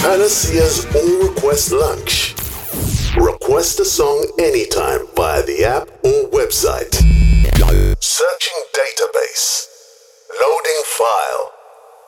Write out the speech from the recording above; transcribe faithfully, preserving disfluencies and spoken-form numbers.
Anasia's All Request Lunch. Request a song anytime via the app or website. Searching database. Loading file.